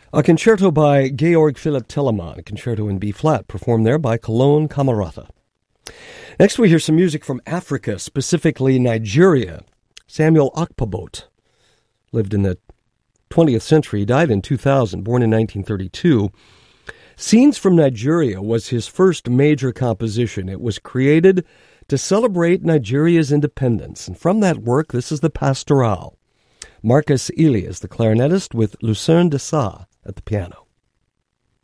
A concerto by Georg Philipp Telemann, concerto in B-flat, performed there by Cologne Camerata. Next we hear some music from Africa, specifically Nigeria. Samuel Okpebholo lived in the 20th century, died in 2000, born in 1932. Scenes from Nigeria was his first major composition. It was created to celebrate Nigeria's independence. And from that work, this is the Pastoral. Marcus Elias, the clarinetist, with Lucerne de Sa at the piano.